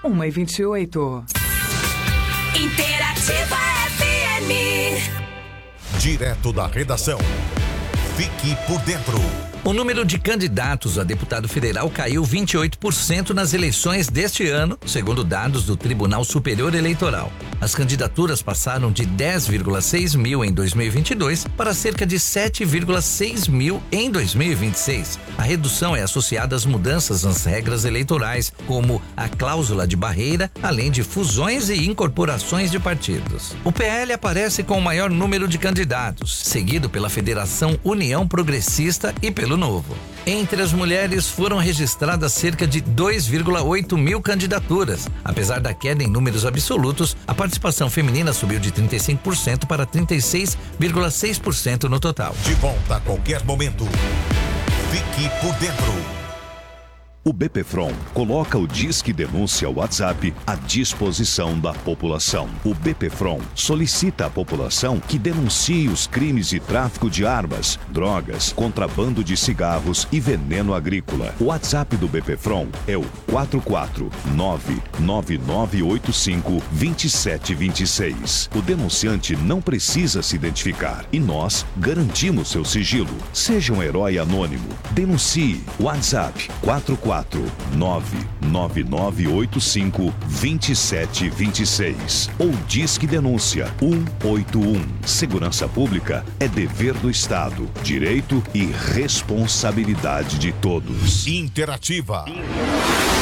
1h28. Interativa FM. Direto da redação. Fique por dentro. O número de candidatos a deputado federal caiu 28% nas eleições deste ano, segundo dados do Tribunal Superior Eleitoral. As candidaturas passaram de 10,6 mil em 2022 para cerca de 7,6 mil em 2026. A redução é associada às mudanças nas regras eleitorais, como a cláusula de barreira, além de fusões e incorporações de partidos. O PL aparece com o maior número de candidatos, seguido pela Federação União Progressista e pelo Novo. Entre as mulheres foram registradas cerca de 2,8 mil candidaturas. Apesar da queda em números absolutos, a participação feminina subiu de 35% para 36,6% no total. De volta a qualquer momento. Fique por dentro. O BPFROM coloca o Disque Denúncia WhatsApp à disposição da população. O BPFROM solicita à população que denuncie os crimes de tráfico de armas, drogas, contrabando de cigarros e veneno agrícola. O WhatsApp do BPFROM é o 449-9985-2726. O denunciante não precisa se identificar e nós garantimos seu sigilo. Seja um herói anônimo. Denuncie. WhatsApp 449-9985-2726 ou Disque Denúncia 181. Segurança Pública é dever do Estado, direito e responsabilidade de todos. Interativa.